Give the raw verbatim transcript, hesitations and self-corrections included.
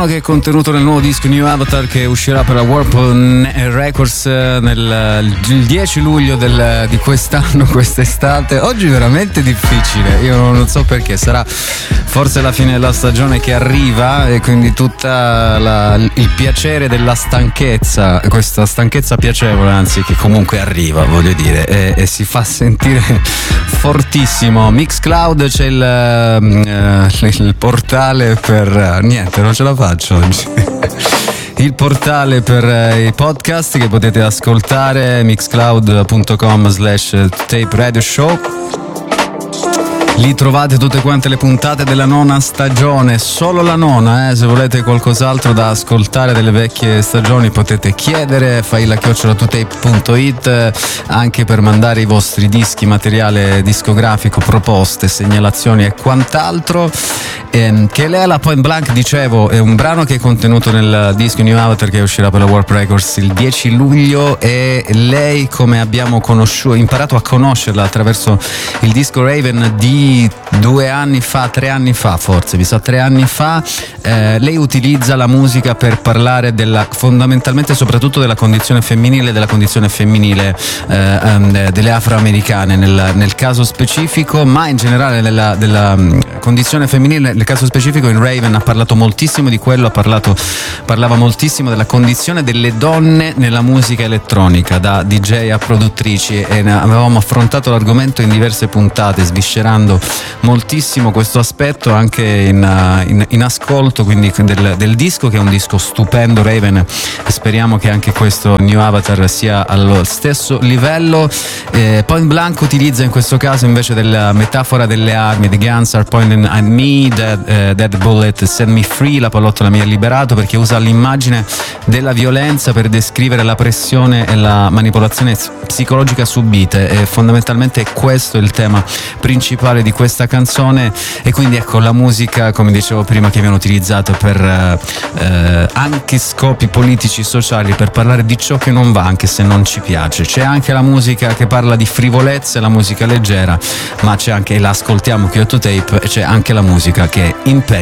che è contenuto nel nuovo disco New Avatar che uscirà per la Warp Records nel il dieci luglio del, di quest'anno, quest'estate. Oggi è veramente difficile, io non so perché, sarà forse la fine della stagione che arriva e quindi tutta la, il piacere della stanchezza, questa stanchezza piacevole anzi che comunque arriva, voglio dire, e, e si fa sentire fortissimo. Mixcloud, c'è il, uh, il portale per niente, non ce la faccio oggi. Il portale per i podcast che potete ascoltare, mixcloud punto com slash tape radio show. Lì trovate tutte quante le puntate della nona stagione, solo la nona, eh? Se volete qualcos'altro da ascoltare delle vecchie stagioni potete chiedere, fai la chiocciola two tape punto it, anche per mandare i vostri dischi, materiale discografico, proposte, segnalazioni e quant'altro. Eh, che lei la Point Blank, dicevo, è un brano che è contenuto nel disco New Avatar che uscirà per la Warp Records il dieci luglio, e lei, come abbiamo conosciuto, imparato a conoscerla attraverso il disco Raven di due anni fa, tre anni fa forse, mi sa tre anni fa, eh, lei utilizza la musica per parlare della, fondamentalmente soprattutto della condizione femminile, della condizione femminile eh, um, delle afroamericane nel, nel caso specifico, ma in generale della, della um, condizione femminile nel caso specifico. In Raven ha parlato moltissimo di quello, ha parlato, parlava moltissimo della condizione delle donne nella musica elettronica, da D J a produttrici, e avevamo affrontato l'argomento in diverse puntate, sviscerando moltissimo questo aspetto anche in, in, in ascolto, quindi del, del disco, che è un disco stupendo, Raven, e speriamo che anche questo New Avatar sia allo stesso livello. eh, Point Blank utilizza in questo caso invece della metafora delle armi, the guns are pointing at me, that, uh, that bullet set me free, la pallottola mi ha liberato, perché usa l'immagine della violenza per descrivere la pressione e la manipolazione psicologica subite, e fondamentalmente questo è il tema principale di questa canzone. E quindi ecco, la musica, come dicevo prima, che viene utilizzata per eh, anche scopi politici, sociali, per parlare di ciò che non va, anche se non ci piace. C'è anche la musica che parla di frivolezze, la musica leggera, ma c'è anche, la ascoltiamo qui a two tape, e c'è anche la musica che impegna